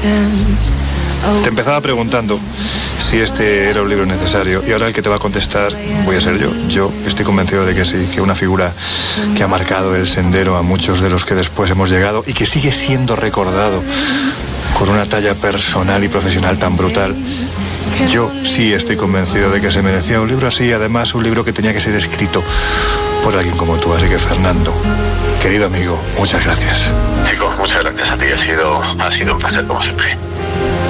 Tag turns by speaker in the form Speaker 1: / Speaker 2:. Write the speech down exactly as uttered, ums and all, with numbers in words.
Speaker 1: Te empezaba preguntando si este era un libro necesario y ahora el que te va a contestar voy a ser yo. Yo estoy convencido de que sí, que una figura que ha marcado el sendero a muchos de los que después hemos llegado y que sigue siendo recordado con una talla personal y profesional tan brutal. Yo sí estoy convencido de que se merecía un libro así, además un libro que tenía que ser escrito por alguien como tú. Así que, Fernando, querido amigo, muchas gracias.
Speaker 2: Chicos, muchas gracias a ti, ha sido, ha sido un placer como siempre.